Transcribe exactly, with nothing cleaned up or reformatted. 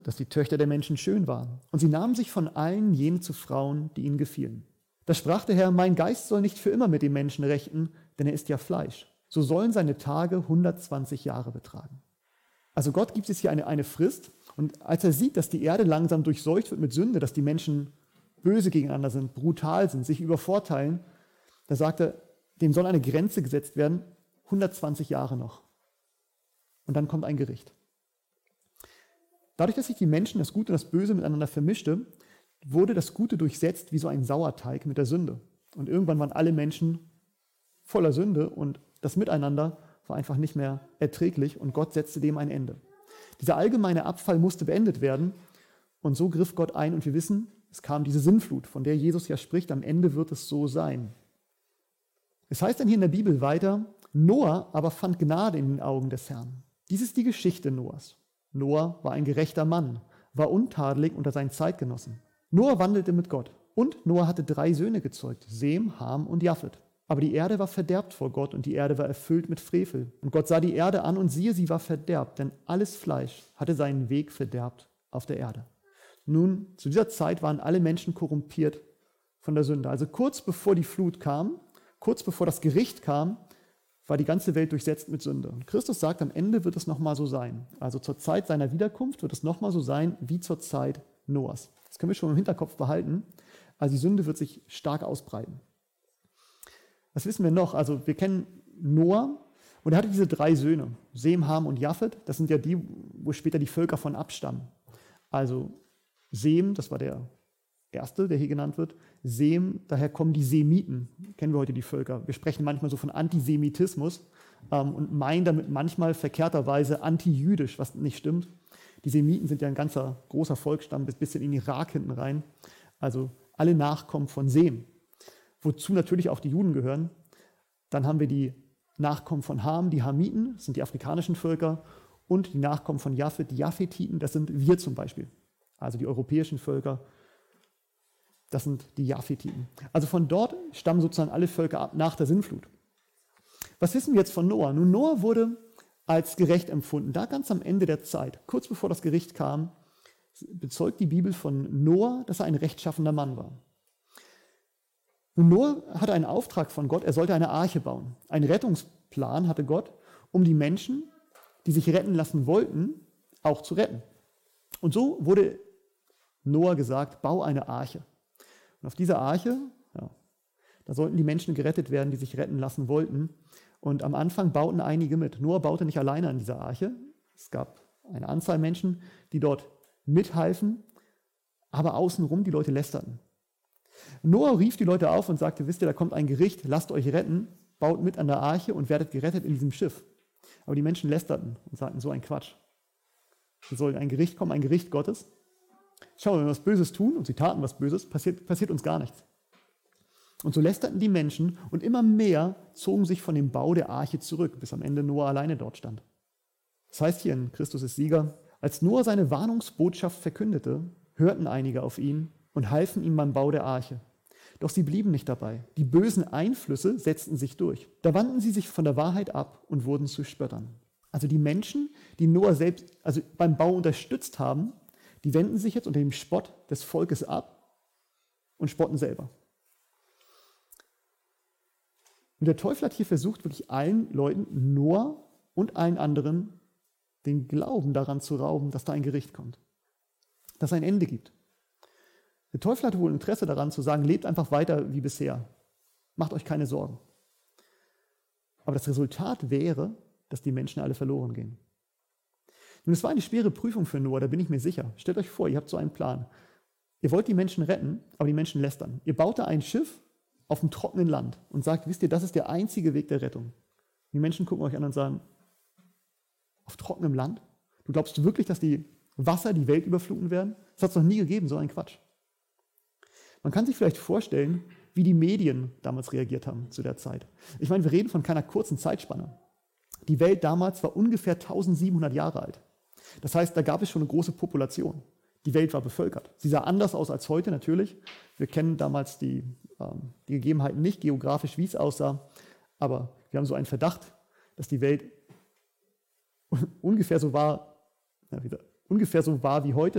dass die Töchter der Menschen schön waren. Und sie nahmen sich von allen jene zu Frauen, die ihnen gefielen. Da sprach der Herr, mein Geist soll nicht für immer mit dem Menschen rechten, denn er ist ja Fleisch. So sollen seine Tage hundertzwanzig Jahre betragen. Also Gott gibt es hier eine, eine Frist. Und als er sieht, dass die Erde langsam durchseucht wird mit Sünde, dass die Menschen böse gegeneinander sind, brutal sind, sich übervorteilen, da sagt er, dem soll eine Grenze gesetzt werden, hundertzwanzig Jahre noch. Und dann kommt ein Gericht. Dadurch, dass sich die Menschen, das Gute und das Böse miteinander vermischte, wurde das Gute durchsetzt wie so ein Sauerteig mit der Sünde. Und irgendwann waren alle Menschen voller Sünde und das Miteinander war einfach nicht mehr erträglich und Gott setzte dem ein Ende. Dieser allgemeine Abfall musste beendet werden und so griff Gott ein und wir wissen, es kam diese Sinnflut, von der Jesus ja spricht, am Ende wird es so sein. Es heißt dann hier in der Bibel weiter, Noah aber fand Gnade in den Augen des Herrn. Dies ist die Geschichte Noahs. Noah war ein gerechter Mann, war untadelig unter seinen Zeitgenossen. Noah wandelte mit Gott und Noah hatte drei Söhne gezeugt, Sem, Ham und Japhet. Aber die Erde war verderbt vor Gott und die Erde war erfüllt mit Frevel. Und Gott sah die Erde an und siehe, sie war verderbt, denn alles Fleisch hatte seinen Weg verderbt auf der Erde. Nun, zu dieser Zeit waren alle Menschen korrumpiert von der Sünde. Also kurz bevor die Flut kam, kurz bevor das Gericht kam, war die ganze Welt durchsetzt mit Sünde. Und Christus sagt, am Ende wird es nochmal so sein. Also zur Zeit seiner Wiederkunft wird es nochmal so sein wie zur Zeit Noahs. Das können wir schon im Hinterkopf behalten. Also die Sünde wird sich stark ausbreiten. Was wissen wir noch? Also wir kennen Noah und er hatte diese drei Söhne, Sem, Ham und Japhet. Das sind ja die, wo später die Völker von abstammen. Also Sem, das war der erste, der hier genannt wird. Sem, daher kommen die Semiten, kennen wir heute die Völker. Wir sprechen manchmal so von Antisemitismus ähm, und meinen damit manchmal verkehrterweise antijüdisch, was nicht stimmt. Die Semiten sind ja ein ganzer großer Volksstamm bis bisschen in den Irak hinten rein. Also alle Nachkommen von Sem, wozu natürlich auch die Juden gehören. Dann haben wir die Nachkommen von Ham, die Hamiten, das sind die afrikanischen Völker, und die Nachkommen von Japhet, die Japhetiten, das sind wir zum Beispiel. Also die europäischen Völker, das sind die Japhetiten. Also von dort stammen sozusagen alle Völker ab nach der Sintflut. Was wissen wir jetzt von Noah? Nun, Noah wurde als gerecht empfunden. Da ganz am Ende der Zeit, kurz bevor das Gericht kam, bezeugt die Bibel von Noah, dass er ein rechtschaffener Mann war. Nun, Noah hatte einen Auftrag von Gott, er sollte eine Arche bauen. Einen Rettungsplan hatte Gott, um die Menschen, die sich retten lassen wollten, auch zu retten. Und so wurde Noah gesagt, bau eine Arche. Und auf dieser Arche, ja, da sollten die Menschen gerettet werden, die sich retten lassen wollten. Und am Anfang bauten einige mit. Noah baute nicht alleine an dieser Arche. Es gab eine Anzahl Menschen, die dort mithalfen, aber außenrum die Leute lästerten. Noah rief die Leute auf und sagte, wisst ihr, da kommt ein Gericht, lasst euch retten, baut mit an der Arche und werdet gerettet in diesem Schiff. Aber die Menschen lästerten und sagten, so ein Quatsch. Es soll ein Gericht kommen, ein Gericht Gottes. Schau, wenn wir was Böses tun, und sie taten was Böses, passiert, passiert uns gar nichts. Und so lästerten die Menschen und immer mehr zogen sich von dem Bau der Arche zurück, bis am Ende Noah alleine dort stand. Das heißt hier in Christus ist Sieger, als Noah seine Warnungsbotschaft verkündete, hörten einige auf ihn und halfen ihm beim Bau der Arche. Doch sie blieben nicht dabei. Die bösen Einflüsse setzten sich durch. Da wandten sie sich von der Wahrheit ab und wurden zu Spöttern. Also die Menschen, die Noah selbst also beim Bau unterstützt haben, die wenden sich jetzt unter dem Spott des Volkes ab und spotten selber. Und der Teufel hat hier versucht, wirklich allen Leuten, Noah und allen anderen, den Glauben daran zu rauben, dass da ein Gericht kommt, dass es ein Ende gibt. Der Teufel hatte wohl Interesse daran zu sagen, lebt einfach weiter wie bisher, macht euch keine Sorgen. Aber das Resultat wäre, dass die Menschen alle verloren gehen. Nun, es war eine schwere Prüfung für Noah, da bin ich mir sicher. Stellt euch vor, ihr habt so einen Plan. Ihr wollt die Menschen retten, aber die Menschen lästern. Ihr baut da ein Schiff auf dem trockenen Land und sagt, wisst ihr, das ist der einzige Weg der Rettung. Die Menschen gucken euch an und sagen, auf trockenem Land? Du glaubst wirklich, dass die Wasser die Welt überfluten werden? Das hat es noch nie gegeben, so ein Quatsch. Man kann sich vielleicht vorstellen, wie die Medien damals reagiert haben zu der Zeit. Ich meine, wir reden von keiner kurzen Zeitspanne. Die Welt damals war ungefähr eintausendsiebenhundert Jahre alt. Das heißt, da gab es schon eine große Population. Die Welt war bevölkert. Sie sah anders aus als heute natürlich. Wir kennen damals die, ähm, die Gegebenheiten nicht, geografisch, wie es aussah. Aber wir haben so einen Verdacht, dass die Welt ungefähr so war, ja, wie, ungefähr so war wie heute.